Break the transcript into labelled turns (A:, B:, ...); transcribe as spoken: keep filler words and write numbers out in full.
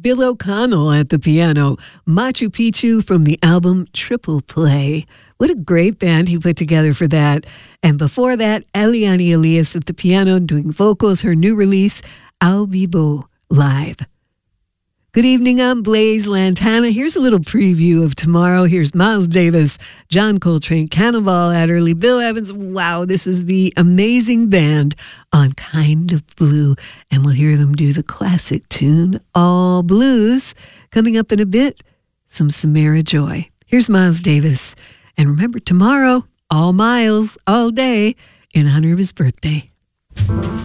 A: Bill O'Connell at the piano, Machu Picchu from the album Triple Play. What a great band he put together for that. And before that, Eliane Elias at the piano doing vocals, her new release, Al Vivo Live. Good evening, I'm Blaze Lantana. Here's a little preview of tomorrow. Here's Miles Davis, John Coltrane, Cannonball Adderley, Bill Evans. Wow, this is the amazing band on Kind of Blue. And we'll hear them do the classic tune, All Blues. Coming up in a bit, some Samara Joy. Here's Miles Davis. And remember, tomorrow, all miles, all day, in honor of his birthday.